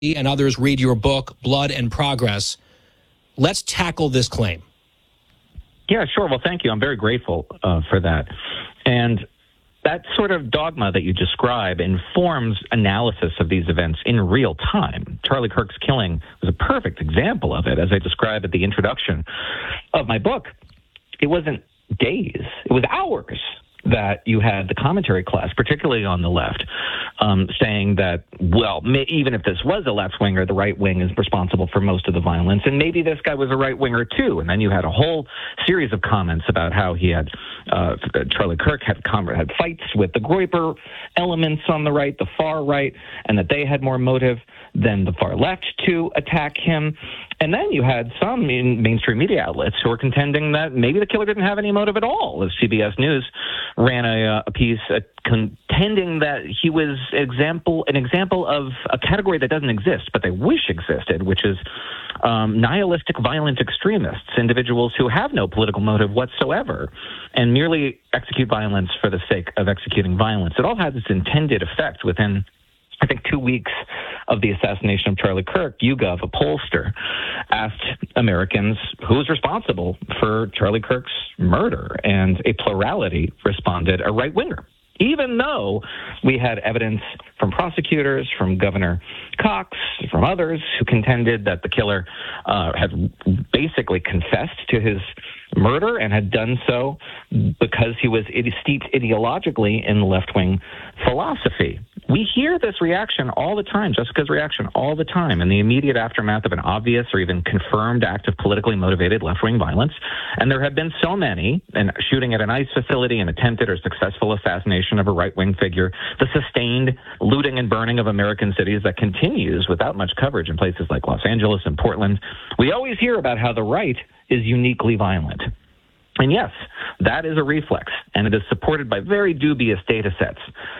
and others read your book, Blood and Progress. Let's tackle this claim. Yeah, sure. Well, thank you. I'm very grateful for that. And that sort of dogma that you describe informs analysis of these events in real time. Charlie Kirk's killing was a perfect example of it. As I describe at the introduction of my book, it wasn't days, it was hours that you had the commentary class, particularly on the left, saying that, well, even if this was a left-winger, the right wing is responsible for most of the violence, and maybe this guy was a right-winger too. And then you had a whole series of comments about how he had, Charlie Kirk had fights with the Groyper elements on the right, the far right, and that they had more motive than the far left to attack him. And then you had some in mainstream media outlets who were contending that maybe the killer didn't have any motive at all, as CBS News ran a piece contending that he was an example of a category that doesn't exist, but they wish existed, which is nihilistic violent extremists, individuals who have no political motive whatsoever and merely execute violence for the sake of executing violence. It all has its intended effect within, I think, 2 weeks of the assassination of Charlie Kirk. YouGov, a pollster, asked Americans who was responsible for Charlie Kirk's murder, and a plurality responded a right-winger, even though we had evidence from prosecutors, from Governor Cox, from others who contended that the killer had basically confessed to his murder and had done so because he was steeped ideologically in left-wing philosophy. We hear this reaction all the time, Jessica's reaction all the time, in the immediate aftermath of an obvious or even confirmed act of politically motivated left-wing violence. And there have been so many, and shooting at an ICE facility, an attempted or successful assassination of a right-wing figure, the sustained looting and burning of American cities that continues without much coverage in places like Los Angeles and Portland. We always hear about how the right is uniquely violent. And yes, that is a reflex, and it is supported by very dubious data sets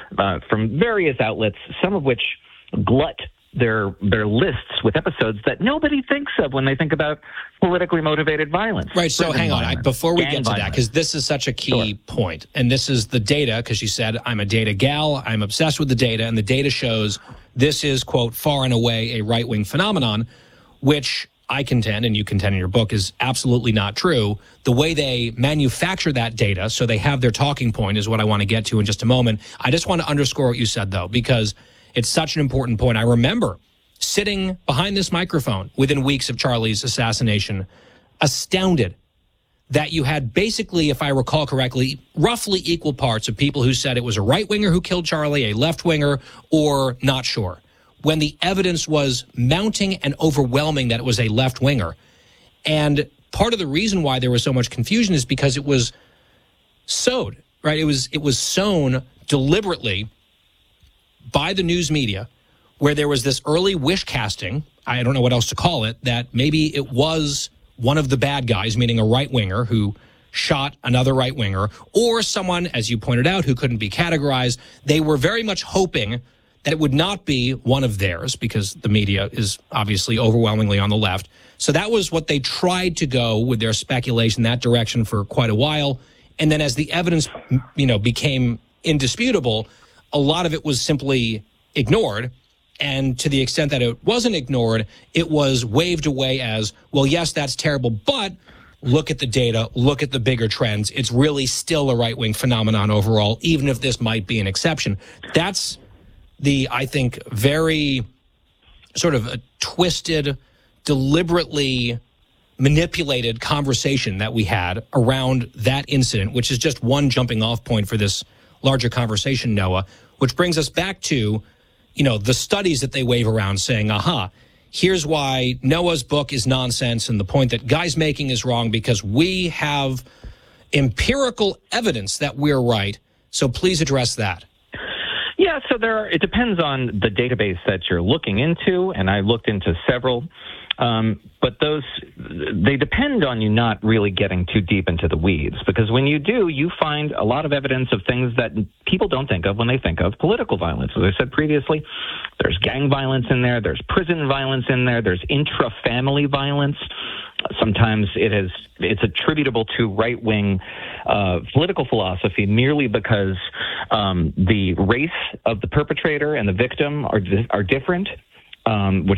from various outlets, some of which glut their lists with episodes that nobody thinks of when they think about politically motivated violence. Right, so hang on. Before we get to that, because this is such a key point, and this is the data, because you said, I'm a data gal, I'm obsessed with the data, and the data shows this is, quote, far and away a right-wing phenomenon, which I contend, and you contend in your book, is absolutely not true. The way they manufacture that data, so they have their talking point, is what I want to get to in just a moment. I just want to underscore what you said, though, because it's such an important point. I remember sitting behind this microphone within weeks of Charlie's assassination, astounded that you had basically, if I recall correctly, roughly equal parts of people who said it was a right-winger who killed Charlie, a left-winger, or not sure, when the evidence was mounting and overwhelming that it was a left-winger. And part of the reason why there was so much confusion is because it was sowed, right? It was sown deliberately by the news media, where there was this early wish casting, I don't know what else to call it, that maybe it was one of the bad guys, meaning a right-winger who shot another right-winger, or someone, as you pointed out, who couldn't be categorized. They were very much hoping that it would not be one of theirs, because the media is obviously overwhelmingly on the left. So that was what they tried to go with their speculation, that direction, for quite a while. And then as the evidence, became indisputable, a lot of it was simply ignored. And to the extent that it wasn't ignored, it was waved away as, well, yes, that's terrible, but look at the data, look at the bigger trends. It's really still a right-wing phenomenon overall, even if this might be an exception. That's the, I think, very sort of a twisted, deliberately manipulated conversation that we had around that incident, which is just one jumping off point for this larger conversation, Noah, which brings us back to, the studies that they wave around saying, here's why Noah's book is nonsense and the point that Guy's making is wrong, because we have empirical evidence that we're right. So please address that. Yeah, so it depends on the database that you're looking into, and I looked into several, but they depend on you not really getting too deep into the weeds, because when you do, you find a lot of evidence of things that people don't think of when they think of political violence. As I said previously, there's gang violence in there, there's prison violence in there, there's intra-family violence. Sometimes it's attributable to right-wing political philosophy merely because the race of the perpetrator and the victim are different, which